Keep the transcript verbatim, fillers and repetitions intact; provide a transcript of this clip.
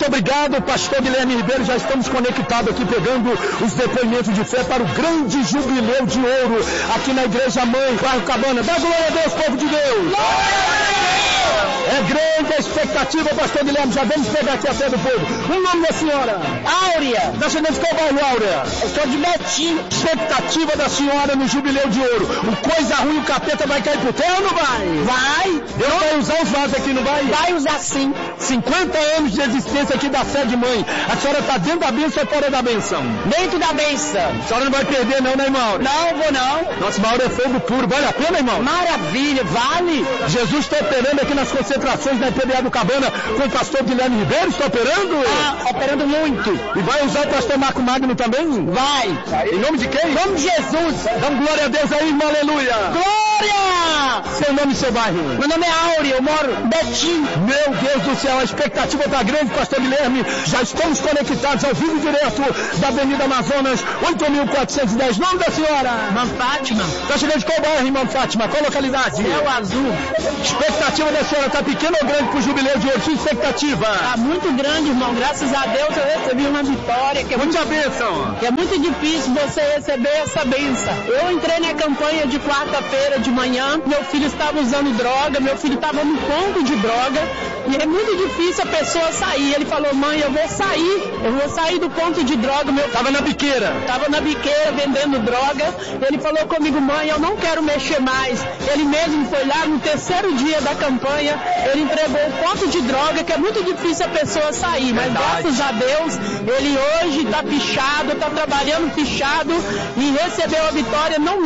Muito obrigado, pastor Guilherme Ribeiro. Já estamos conectados aqui, pegando os depoimentos de fé para o grande jubileu de ouro aqui na Igreja Mãe, Bairro Cabana. Dá glória a Deus, povo de Deus! É grande a expectativa, pastor Guilherme. Já vamos pegar aqui a fé do povo. O nome da senhora? Áurea. Está chegando de qual bairro, Áurea? Eu sou de Betim. Expectativa da senhora no jubileu de ouro. O coisa ruim, o capeta vai cair pro terra ou não vai? Vai. Deus vai usar os vasos aqui, não vai? Vai usar sim. cinquenta anos de existência aqui da fé de mãe. A senhora está dentro da bênção ou fora da bênção? Dentro da bênção. A senhora não vai perder não, né, irmão? Não, vou não. Nossa, Mauro é fogo puro. Vale a pena, irmão? Maravilha, vale. Jesus está operando aqui nas concentrações na I P B A do Cabana com o pastor Guilherme Ribeiro. Está operando? Ah, operando muito. E vai usar o pastor Marco Magno também? Vai. Em nome de quem? Em nome de Jesus. Damos glória a Deus aí, irmão. Aleluia. Glória. Seu nome e seu bairro? Meu nome é Áurea, eu moro em Betim. Meu Deus do céu, a expectativa está grande, pastor Guilherme. Já estamos conectados ao vivo direto da Avenida Amazonas, oito mil quatrocentos e dez. Nome da senhora? Irmã Fátima. Está chegando de qual bairro, irmã Fátima? Qual localidade? Céu Azul. Expectativa da senhora está pequena ou grande para o jubileu de hoje? Sua expectativa? Está muito grande, irmão. Graças a Deus eu recebi uma vitória. Que é Muita muito, bênção. que é muito difícil você receber essa bênção. Eu entrei na campanha de quarta-feira de manhã. Meu filho estava usando droga. Meu filho estava no ponto de droga. E é muito difícil a pessoa sair. Ele falou, mãe, eu vou sair. Eu vou sair do ponto de droga. Meu Estava na biqueira. Estava na biqueira vendendo droga. Ele falou comigo, mãe, eu não quero mexer mais. Ele mesmo foi lá no terceiro dia da campanha. Ele entregou o ponto de droga, que é muito difícil a pessoa sair. Mas Verdade. graças a Deus, ele hoje está fichado, está trabalhando fichado e recebeu a vitória. Não